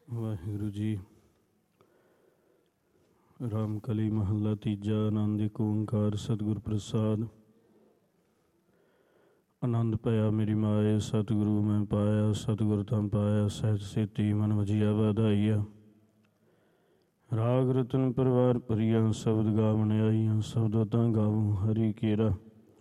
ਵਾਹਿਗੁਰੂ ਜੀ। ਰਾਮਕਲੀ ਮਹੱਲਾ ਤੀਜਾ। ਆਨੰਦ ਏਕ ਓਂਕਾਰ ਸਤਿਗੁਰ ਪ੍ਰਸਾਦ। ਆਨੰਦ ਭਇਆ ਮੇਰੀ ਮਾਏ, ਸਤਿਗੁਰੂ ਮੈਂ ਪਾਇਆ। ਸਤਿਗੁਰ ਤਾਂ ਪਾਇਆ ਸਹਿਜ ਸੇਤੀ, ਮਨ ਵਜੀਆ ਵਧਾਈਆ। ਰਾਗ ਰਤਨ ਪਰਿਵਾਰ ਭਰੀਆ, ਸ਼ਬਦ ਗਾਵਣ ਆਈਆਂ। ਸ਼ਬਦ ਤਾਂ ਗਾਵੂੰ ਹਰੀ ਕੇਰਾ,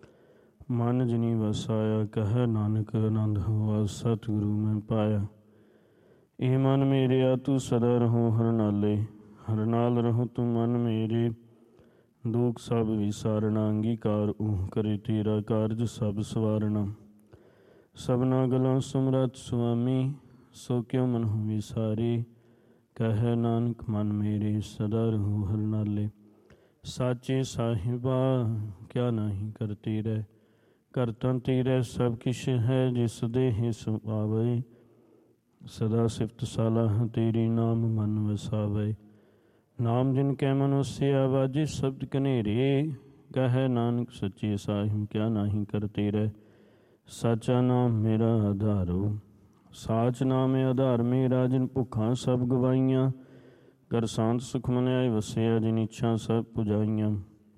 ਮਨ ਜਿਨੀ ਵਸਾਇਆ। ਕਹਿ ਨਾਨਕ ਆਨੰਦ ਹੋਆ, ਸਤਿਗੁਰੂ ਮੈਂ ਪਾਇਆ। ਇਹ ਮਨ ਮੇਰਿਆ ਤੂੰ ਸਦਾ ਰਹੋ ਹਰ ਨਾਲੇ, ਹਰ ਨਾਲ ਰਹੋ ਤੂੰ ਮਨ ਮੇਰੇ। ਦੁਖ ਸਭ ਵਿਸਾਰਣਾ, ਅੰਗੀਕਾਰ ਊਹ ਕਰੇ ਤੇਰਾ ਕਾਰਜ ਸਭ ਸਵਾਰਣਾ। ਸਭਨਾ ਗਲਾਂ ਸਮਰੱਥ ਸੁਆਮੀ, ਸੋ ਕਿਉ ਮਨਹੁ ਵਿਸਾਰੇ। ਕਹਿ ਨਾਨਕ ਮਨ ਮੇਰੇ ਸਦਾ ਰਹੋ ਹਰ ਨਾਲੇ। ਸਾਚੇ ਸਾਹਿਬਾ ਕਿਆ ਨਾਹੀ ਕਰਤੇ ਰਹਿ, ਕਰਤਾ ਤੇਰੇ ਸਭ ਕਿਛ ਹੈ। ਜਿਸ ਦੇਹ ਸੋ ਆਵੇ, ਸਦਾ ਸਿਫਤ ਸਲਾਹ ਤੇਰੀ ਨਾਮ ਮਨ ਵਸਾਵੇ। ਨਾਮ ਜਿਨ ਕੈ ਮਨ ਵਸਿਆ, ਵਾਜੇ ਸ਼ਬਦ ਕਨੇਰੇ। ਕਹਿ ਨਾਨਕ ਸੱਚੇ ਸਾਹਿਬ ਕਿਆ ਨਾਹੀ ਕਰਤੇ ਰਹਿ। ਸਾਚਾ ਨਾਮ ਮੇਰਾ ਆਧਾਰੋ, ਸਾਚ ਨਾਮ ਆਧਾਰ ਮੇਰਾ। ਜਿਨ ਭੁੱਖਾਂ ਸਭ ਗਵਾਈਆਂ, ਕਰ ਸ਼ਾਂਤ ਸੁਖ ਮਨ ਆਏ ਵਸਿਆ। ਜਿਨ ਇੱਛਾ ਸਭ ਪੁਜਾਈਆਂ,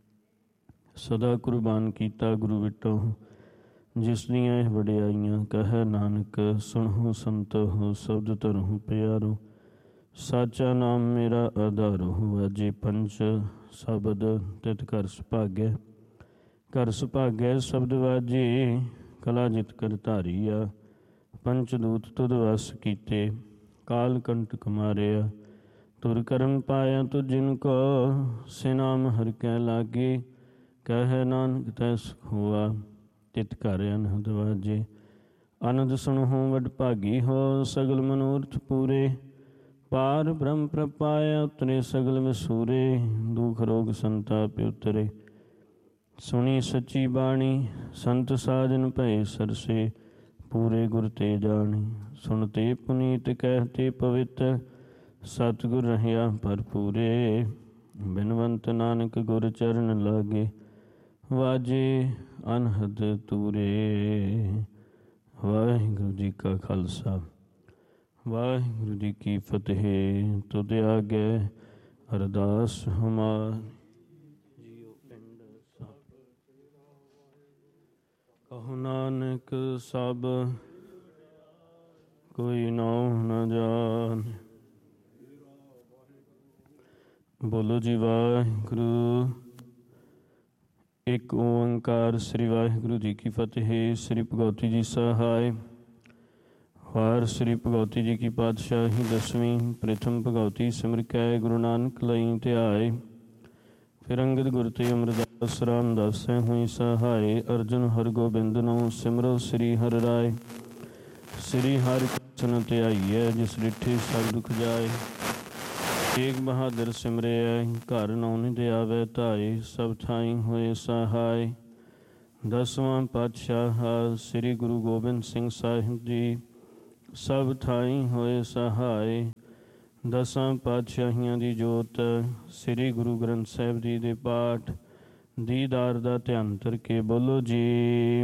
ਸਦਾ ਕੁਰਬਾਨ ਕੀਤਾ ਗੁਰੂ ਵਿਟੋ। ਜਿਸ ਦੀਆਂ ਇਹ ਵਡਿਆਈਆਂ, ਕਹਿ ਨਾਨਕ ਸੁਣਹੁ ਸੰਤੋ। ਸ਼ਬਦ ਧਰਹੁ ਪਿਆਰੋ, ਸਾਚਾ ਨਾਮ ਮੇਰਾ ਆਧਾਰੋ। ਵਾਜੇ ਪੰਚ ਸ਼ਬਦ ਤਿਤ ਘਰ ਸੁਭਾਗੈ, ਘਰ ਸੁਭਾਗੈ ਸ਼ਬਦ ਵਾਜੇ। ਕਲਾ ਜਿਤ ਕਰ ਧਾਰੀਆ, ਪੰਚ ਦੂਤ ਤੁਧ ਵਸ ਕੀਤੇ। ਕਾਲ ਕੰਟਕ ਮਾਰਿਆ, ਤੁਰ ਕਰਮ ਪਾਇਆ ਤੁ ਜਿਨ ਕੋ। ਸੇ ਨਾਮ ਹਰਿ ਕੈ ਲਾਗੇ, ਕਹਿ ਨਾਨਕ ਤੈ ਸੁਖ ਹੋਆ। ਤਿਤ ਘਰ ਅਨਹਦ ਵਾਜੇ, ਆਨੰਦ ਸੁਣਹੁ ਵਡ ਭਾਗੀ ਹੋ। ਸਗਲ ਮਨੋਰਥ ਪੂਰੇ, ਪਾਰ ਬ੍ਰਹਮ ਪ੍ਰਪਾਇਆ। ਉਤਰੇ ਸਗਲ ਵਿਸੂਰੇ, ਦੁਖ ਰੋਗ ਸੰਤਾਪ ਉਤਰੇ। ਸੁਣੀ ਸੱਚੀ ਬਾਣੀ, ਸੰਤ ਸਾਜਨ ਭਏ ਸਰਸੇ। ਪੂਰੇ ਗੁਰ ਤੇ ਜਾਣੀ, ਸੁਣਤੇ ਪੁਨੀਤ ਕਹਿਤੇ ਪਵਿੱਤ। ਸਤਿਗੁਰ ਰਹਿਆ ਭਰਪੂਰੇ, ਬਿਨਵੰਤ ਨਾਨਕ ਗੁਰ ਚਰਨ ਲਾਗੇ। ਵਾਜੇ ਅਨਹਦ ਤੂਰੇ। ਵਾਹਿਗੁਰੂ ਜੀ ਕਾ ਖਾਲਸਾ, ਵਾਹਿਗੁਰੂ ਜੀ ਕੀ ਫਤਿਹ। ਤੁਧ ਆਗੇ ਅਰਦਾਸ ਹਮਾਰੀ, ਜੀਉ ਪਿੰਡ ਸਭ ਕਹੋ ਨਾਨਕ ਸਭ। ਕੋਈ ਨਾਉ ਨ ਜਾਣੈ। ਬੋਲੋ ਜੀ ਵਾਹਿਗੁਰੂ। ਇੱਕ ਓਂਕਾਰ। ਸ੍ਰੀ ਵਾਹਿਗੁਰੂ ਜੀ ਕੀ ਫਤਿਹ। ਸ੍ਰੀ ਭਗਉਤੀ ਜੀ ਸਹਾਇ। ਵਾਰ ਸ੍ਰੀ ਭਗਉਤੀ ਜੀ ਕੀ ਪਾਤਸ਼ਾਹੀ ਦਸਵੀਂ। ਪ੍ਰਥਮ ਭਗਉਤੀ ਸਿਮਰ ਕੈ, ਗੁਰੂ ਨਾਨਕ ਲਈ ਧਿਆਏ। ਫਿਰ ਅੰਗਦ ਗੁਰ ਤੇ ਅਮਰਦਾਸ, ਰਾਮਦਾਸੈ ਹੋਈ ਸਹਾਇ। ਅਰਜੁਨ ਹਰਗੋਬਿੰਦ ਨੂੰ ਸਿਮਰੋ ਸ੍ਰੀ ਹਰਿ ਰਾਇ। ਸ੍ਰੀ ਹਰਿ ਕ੍ਰਿਸ਼ਨ ਧਿਆਈਐ, ਜਿਸ ਡਿਠੇ ਸਭ ਦੁਖ ਜਾਏ। ਤੇਗ ਬਹਾਦਰ ਸਿਮਰਿਐ, ਘਰ ਨੌ ਨਿਧ ਆਵੈ ਧਾਏ। ਸਭ ਥਾਈ ਹੋਏ ਸਹਾਇ। ਦਸਵਾਂ ਪਾਤਸ਼ਾਹ ਸ੍ਰੀ ਗੁਰੂ ਗੋਬਿੰਦ ਸਿੰਘ ਸਾਹਿਬ ਜੀ, ਸਭ ਥਾਈ ਹੋਏ ਸਹਾਇ। ਦਸਾਂ ਪਾਤਸ਼ਾਹੀਆਂ ਦੀ ਜੋਤ, ਸ੍ਰੀ ਗੁਰੂ ਗ੍ਰੰਥ ਸਾਹਿਬ ਜੀ ਦੇ ਪਾਠ ਦੀਦਾਰ ਦਾ ਧਿਆਨ ਧਰ ਕੇ ਬੋਲੋ ਜੀ।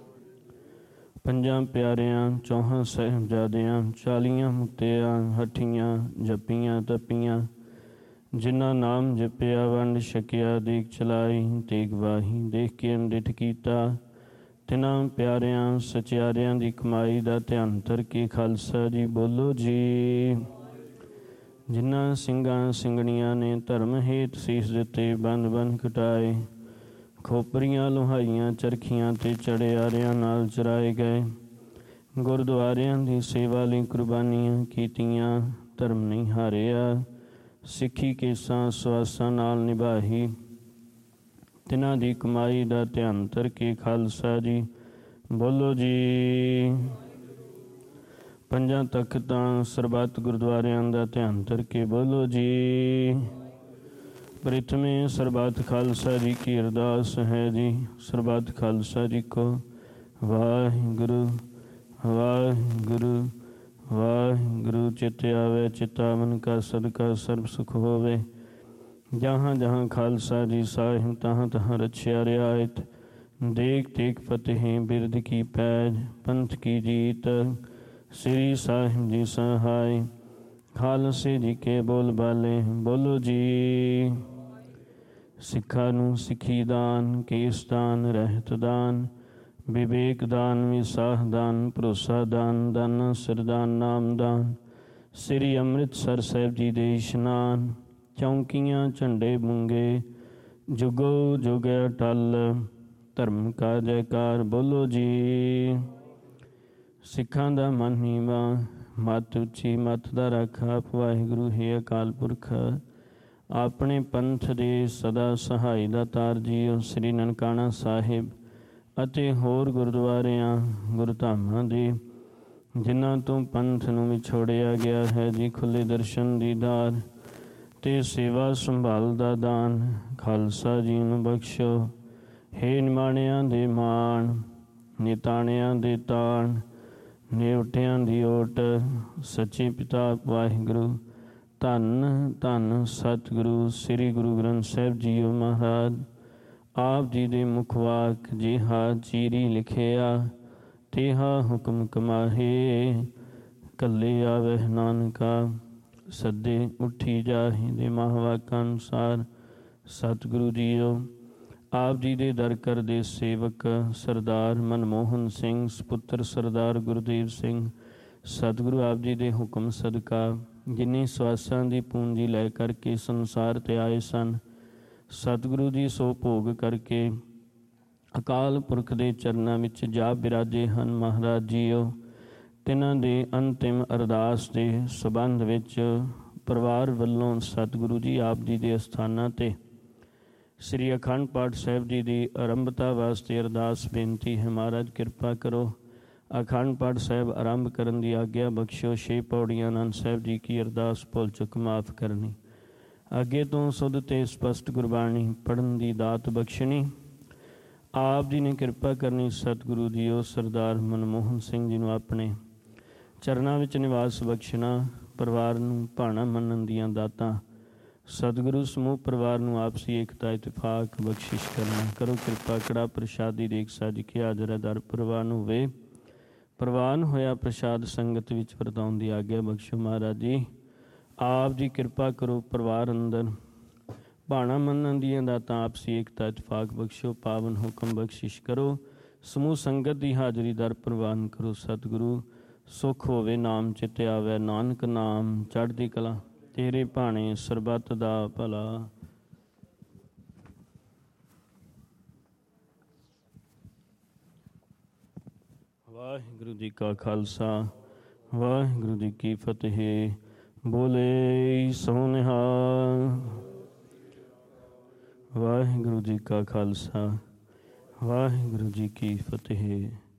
ਪੰਜਾਂ ਪਿਆਰਿਆਂ, ਚੌਹਾਂ ਸਾਹਿਬਜ਼ਾਦਿਆਂ, 40 ਮੁਕਤਿਆਂ, ਹਠੀਆਂ ਜਪੀਆਂ ਤਪੀਆਂ। ਜਿਨ੍ਹਾਂ ਨਾਮ ਜਪਿਆ ਵੰਡ ਛਕਿਆ, ਦੇਖ ਚਲਾਈ ਤੇਗ ਵਾਹੀ। ਦੇਖ ਕੇ ਅੰਡਿਠ ਕੀਤਾ, ਤਿਨਾਂ ਪਿਆਰਿਆਂ ਸਚਿਆਰਿਆਂ ਦੀ ਕਮਾਈ ਦਾ ਧਿਆਨ ਧਰ ਕੇ ਖਾਲਸਾ ਜੀ ਬੋਲੋ ਜੀ। ਜਿਨ੍ਹਾਂ ਸਿੰਘਾਂ ਸਿੰਘਣੀਆਂ ਨੇ ਧਰਮ ਹੇਤ ਸੀਸ ਦਿੱਤੇ, ਬੰਦ ਬੰਦ ਕਟਾਏ। ਖੋਪਰੀਆਂ ਲੁਹਾਈਆਂ, ਚਰਖੀਆਂ ਤੇ ਚੜਿਆਰਿਆਂ ਨਾਲ ਚਰਾਏ ਗਏ। ਗੁਰਦੁਆਰਿਆਂ ਦੀ ਸੇਵਾ ਲਈ ਕੁਰਬਾਨੀਆਂ ਕੀਤੀਆਂ, ਧਰਮ ਨਹੀਂ ਹਾਰਿਆ। ਸਿੱਖੀ ਕੇਸਾਂ ਸਵਾਸਾਂ ਨਾਲ ਨਿਭਾਈ, ਤਿਨਾਂ ਦੀ ਕਮਾਈ ਦਾ ਧਿਆਨ ਧਰ ਕੇ ਖਾਲਸਾ ਜੀ ਬੋਲੋ ਜੀ। ਪੰਜਾਂ ਤਖ਼ਤਾਂ ਸਰਬੱਤ ਗੁਰਦੁਆਰਿਆਂ ਦਾ ਧਿਆਨ ਧਰ ਕੇ ਬੋਲੋ ਜੀ। ਪ੍ਰਿਥਮੇ ਸਰਬੱਤ ਖਾਲਸਾ ਜੀ ਕੀ ਅਰਦਾਸ ਹੈ ਜੀ। ਸਰਬੱਤ ਖਾਲਸਾ ਜੀ ਕੋ ਵਾਹਿਗੁਰੂ ਵਾਹਿਗੁਰੂ ਵਾਹਿਗੁਰੂ। ਚਿਤ ਆਵੇ ਚਿਤਾਵਨ ਕਾ ਸਦਕਾ ਸਰਬ ਸੁਖ ਹੋਵੇ। ਜਹਾਂ ਜਹਾਂ ਖਾਲਸਾ ਜੀ ਸਾਹਿਬ, ਤਹਾਂ ਤਹਾਂ ਰਛਿਆ ਰਿਆਇਤ। ਦੇਖ ਦੇਖ ਫਤਿਹ ਬਿਰਦ ਕੀ ਪੈਜ, ਪੰਥ ਕੀ ਜੀਤ। ਸ੍ਰੀ ਸਾਹਿਬ ਜੀ ਸਹਾਇ। ਖਾਲਸੇ ਜੀ ਕੇ ਬੋਲ ਬਾਲੇ ਬੋਲੋ ਜੀ। ਸਿੱਖਾਂ ਨੂੰ ਸਿੱਖੀ ਦਾਨ, ਕੇਸ ਦਾਨ, ਰਹਿਤ ਦਾਨ, ਵਿਵੇਕ ਦਾਨ, ਵਿਸਾਹ ਦਾਨ, ਭਰੋਸਾ ਦਾਨ, ਦਾਨਾ ਸਿਰਦਾਨ, ਨਾਮ ਦਾਨ, ਸ੍ਰੀ ਅੰਮ੍ਰਿਤਸਰ ਸਾਹਿਬ ਜੀ ਦੇ ਇਸ਼ਨਾਨ, ਚੌਂਕੀਆਂ ਝੰਡੇ ਬੁੰਗੇ, ਜੁਗੋ ਜੁਗ ਅਟਲ, ਧਰਮ ਕਾ ਜੈਕਾਰ ਬੋਲੋ ਜੀ। ਸਿੱਖਾਂ ਦਾ ਮਨ ਨੀਵਾਂ, ਮੱਤ ਉੱਚੀ, ਮੱਤ ਦਾ ਰਾਖਾ ਵਾਹਿਗੁਰੂ ਹੈ ਅਕਾਲ ਪੁਰਖ। ਆਪਣੇ ਪੰਥ ਦੇ ਸਦਾ ਸਹਾਈ ਦਾ ਤਾਰ ਜੀਓ ਸ੍ਰੀ ਨਨਕਾਣਾ ਸਾਹਿਬ ਅਤੇ ਹੋਰ ਗੁਰਦੁਆਰਿਆਂ ਗੁਰਧਾਮਾਂ ਦੇ ਜਿਨ੍ਹਾਂ ਤੋਂ ਪੰਥ ਨੂੰ ਵਿਛੋੜਿਆ ਗਿਆ ਹੈ ਜੀ, ਖੁੱਲ੍ਹੇ ਦਰਸ਼ਨ ਦੀਦਾਰ ਤੇ ਸੇਵਾ ਸੰਭਾਲ ਦਾ ਦਾਨ ਖਾਲਸਾ ਜੀ ਨੂੰ ਬਖਸ਼ੋ। ਹੇ ਨਿਮਾਣਿਆਂ ਦੇ ਮਾਣ, ਨਿਤਾਣਿਆਂ ਦੇ ਤਾਣ, ਨਿਉਟਿਆਂ ਦੀ ਓਟ, ਸੱਚੇ ਪਿਤਾ ਵਾਹਿਗੁਰੂ, ਧੰਨ ਧੰਨ ਸਤਿਗੁਰੂ ਸ੍ਰੀ ਗੁਰੂ ਗ੍ਰੰਥ ਸਾਹਿਬ ਜੀਓ ਮਹਾਰਾਜ। ਆਪ ਜੀ ਦੇ ਮੁਖ ਵਾਕ ਜਿਹਾ ਚੀਰੀ ਲਿਖਿਆ, ਤੇਹਾ ਹੁਕਮ ਕਮਾਹੇ, ਕੱਲੇ ਆਵਹਿ ਨਾਨਕਾ, ਸੱਦੇ ਉੱਠੀ ਜਾਹੀ ਦੇ ਮਹਾਵਾਕਾਂ ਅਨੁਸਾਰ। ਸਤਿਗੁਰੂ ਜੀਓ ਆਪ ਜੀ ਦੇ ਦਰ ਕਰ ਦੇ ਸੇਵਕ ਸਰਦਾਰ ਮਨਮੋਹਨ ਸਿੰਘ ਸਪੁੱਤਰ ਸਰਦਾਰ ਗੁਰਦੇਵ ਸਿੰਘ, ਸਤਿਗੁਰੂ ਆਪ ਜੀ ਦੇ ਹੁਕਮ ਸਦਕਾ ਜਿੰਨੀ ਸਵਾਸਾਂ ਦੀ ਪੂੰਜੀ ਲੈ ਕਰਕੇ ਸੰਸਾਰ 'ਤੇ ਆਏ ਸਨ, ਸਤਿਗੁਰੂ ਜੀ ਸੋ ਭੋਗ ਕਰਕੇ ਅਕਾਲ ਪੁਰਖ ਦੇ ਚਰਨਾਂ ਵਿੱਚ ਜਾ ਬਿਰਾਜੇ ਹਨ। ਮਹਾਰਾਜ ਜੀਓ ਤਿਨਾਂ ਦੇ ਅੰਤਿਮ ਅਰਦਾਸ ਦੇ ਸੰਬੰਧ ਵਿੱਚ ਪਰਿਵਾਰ ਵੱਲੋਂ ਸਤਿਗੁਰੂ ਜੀ ਆਪ ਜੀ ਦੇ ਅਸਥਾਨਾਂ 'ਤੇ ਸ੍ਰੀ ਅਖੰਡ ਪਾਠ ਸਾਹਿਬ ਜੀ ਦੀ ਆਰੰਭਤਾ ਵਾਸਤੇ ਅਰਦਾਸ ਬੇਨਤੀ ਹੈ। ਮਹਾਰਾਜ ਕਿਰਪਾ ਕਰੋ, ਅਖੰਡ ਪਾਠ ਸਾਹਿਬ ਆਰੰਭ ਕਰਨ ਦੀ ਆਗਿਆ ਬਖਸ਼ੋ। 6 ਪੌੜੀਆਂ ਆਨੰਦ ਸਾਹਿਬ ਜੀ ਕੀ ਅਰਦਾਸ ਭੁੱਲ ਚੁੱਕ ਮਾਫ ਕਰਨੀ, ਅੱਗੇ ਤੋਂ ਸੁਧ ਤੇ ਸਪਸ਼ਟ ਗੁਰਬਾਣੀ ਪੜ੍ਹਨ ਦੀ ਦਾਤ ਬਖਸ਼ਣੀ ਆਪ ਜੀ ਨੇ ਕਿਰਪਾ ਕਰਨੀ। ਸਤਿਗੁਰੂ ਜੀਓ ਸਰਦਾਰ ਮਨਮੋਹਨ ਸਿੰਘ ਜੀ ਨੂੰ ਆਪਣੇ ਚਰਨਾਂ ਵਿੱਚ ਨਿਵਾਸ ਬਖਸ਼ਣਾ, ਪਰਿਵਾਰ ਨੂੰ ਭਾਣਾ ਮੰਨਣ ਦੀਆਂ ਦਾਤਾਂ ਸਤਿਗੁਰੂ ਸਮੂਹ ਪਰਿਵਾਰ ਨੂੰ ਆਪਸੀ ਏਕਤਾ ਇਤਫਾਕ ਬਖਸ਼ਿਸ਼ ਕਰਨਾ। ਕਰੋ ਕਿਰਪਾ ਕੜਾ ਪ੍ਰਸ਼ਾਦੀ ਦੇਖ ਸੱਜ ਕੇ ਹਾਜ਼ਰ ਦਰ ਪ੍ਰਵਾਨ ਹੋਵੇ, ਪ੍ਰਵਾਨ ਹੋਇਆ ਪ੍ਰਸ਼ਾਦ ਸੰਗਤ ਵਿੱਚ ਵਰਤਾਉਣ ਦੀ ਆਗਿਆ ਬਖਸ਼ੋ। ਮਹਾਰਾਜ ਜੀ ਆਪ ਜੀ ਕਿਰਪਾ ਕਰੋ, ਪਰਿਵਾਰ ਅੰਦਰ ਭਾਣਾ ਮੰਨਣ ਦੀਆਂ ਦਾਤਾਂ ਆਪਸੀ ਏਕਤਾ ਇਤਫਾਕ ਬਖਸ਼ੋ, ਪਾਵਨ ਹੁਕਮ ਬਖਸ਼ਿਸ਼ ਕਰੋ, ਸਮੂਹ ਸੰਗਤ ਦੀ ਹਾਜ਼ਰੀ ਦਰ ਪ੍ਰਵਾਨ ਕਰੋ। ਸਤਿਗੁਰੂ ਸੁਖ ਹੋਵੇ ਨਾਮ ਚਿਤ ਆਵੈ, ਨਾਨਕ ਨਾਮ ਚੜ੍ਹਦੀ ਕਲਾ, ਤੇਰੇ ਭਾਣੇ ਸਰਬੱਤ ਦਾ ਭਲਾ। ਵਾਹਿਗੁਰੂ ਜੀ ਕਾ ਖਾਲਸਾ, ਵਾਹਿਗੁਰੂ ਜੀ ਕੀ ਫਤਿਹ। ਬੋਲੇ ਸੋ ਨਿਹਾਲ। ਵਾਹਿਗੁਰੂ ਜੀ ਕਾ ਖਾਲਸਾ, ਵਾਹਿਗੁਰੂ ਜੀ ਕੀ ਫਤਿਹ।